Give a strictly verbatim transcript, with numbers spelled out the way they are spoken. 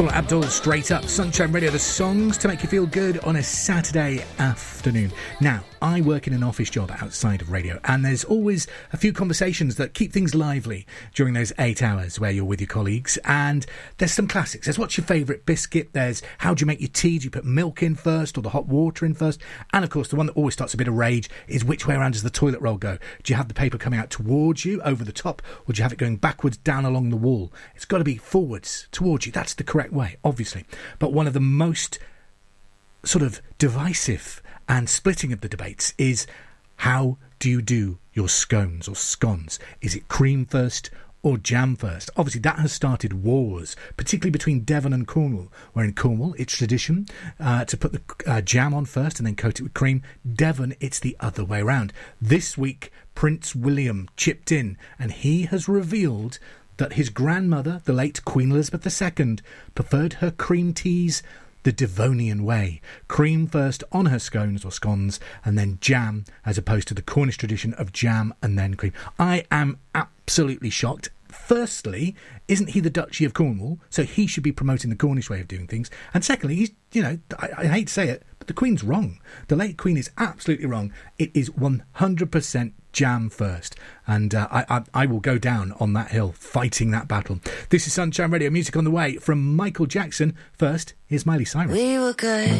Paula Abdul, Straight Up, Sunshine Radio, the songs to make you feel good on a Saturday afternoon. Now, I work in an office job outside of radio, and there's always a few conversations that keep things lively during those eight hours where you're with your colleagues, and there's some classics. There's what's your favourite biscuit, there's how do you make your tea, do you put milk in first or the hot water in first, and of course the one that always starts a bit of rage is which way around does the toilet roll go? Do you have the paper coming out towards you, over the top, or do you have it going backwards, down along the wall? It's got to be forwards, towards you. That's the correct way, obviously. But one of the most sort of divisive and splitting of the debates is how do you do your scones or scones? Is it cream first or jam first? Obviously, that has started wars, particularly between Devon and Cornwall, where in Cornwall it's tradition uh, to put the uh, jam on first and then coat it with cream. Devon, it's the other way around. This week, Prince William chipped in, and he has revealed that his grandmother, the late Queen Elizabeth the Second, preferred her cream teas the Devonian way. Cream first on her scones or scones, and then jam, as opposed to the Cornish tradition of jam and then cream. I am absolutely shocked. Firstly, isn't he the Duchy of Cornwall? So he should be promoting the Cornish way of doing things. And secondly, he's, you know, I, I hate to say it, but the Queen's wrong. The late Queen is absolutely wrong. It is one hundred percent jam first. And uh, I, I, I will go down on that hill fighting that battle. This is Sunshine Radio, music on the way from Michael Jackson. First, here's Miley Cyrus. We were good.